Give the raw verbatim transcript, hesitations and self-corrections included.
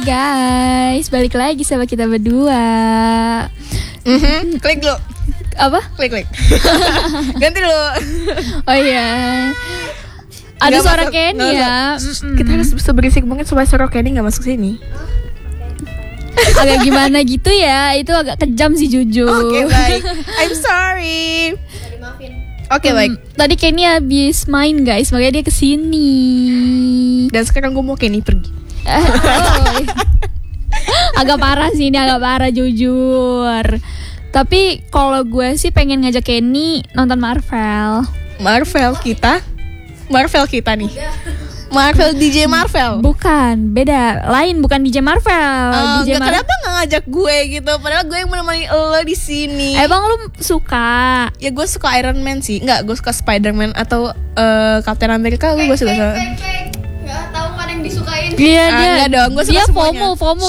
guys, balik lagi sama kita berdua. Mm-hmm. Klik dulu. Apa? Klik klik. Ganti dulu. Oh iya. Ada Nggak suara masuk, Kenny nggak ya. masuk. Kita harus bisa berisik mungkin supaya suara Kenny nggak masuk sini. Agak gimana gitu ya. Itu agak kejam sih jujur. Oke okay, baik. I'm sorry. Oke okay, Hmm, baik. Tadi Kenny habis main guys, makanya dia kesini. Dan sekarang gue mau Kenny pergi. Oh. Agak parah sih ini, agak parah jujur. Tapi kalau gue sih pengen ngajak Kenny nonton Marvel. Marvel kita, Marvel kita nih. Marvel D J Marvel. Bukan, beda, lain, bukan D J Marvel. Oh, D J gak, Mar- kenapa nggak ngajak gue gitu? Padahal gue yang menemani lo di sini. Emang lu suka? Ya gue suka Iron Man sih, nggak gue suka Spider-Man atau uh, Captain America. Gue suka. Nggak tahu kan yang disukain. Iya Ah, dia. enggak dong, gue suka dia semuanya. FOMO, FOMO